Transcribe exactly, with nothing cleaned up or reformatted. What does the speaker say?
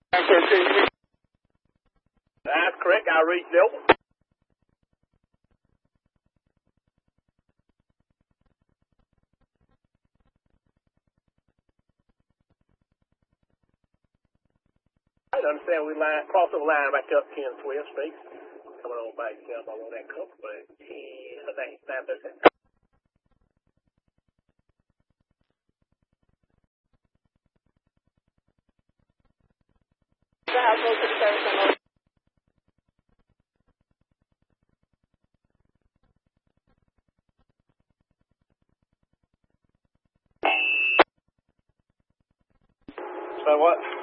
That's correct. I reached out. I understand we line, cross over line back up ten twelve Street. Coming on back down by one that comes, but yeah, that ain't nine thirty. So what?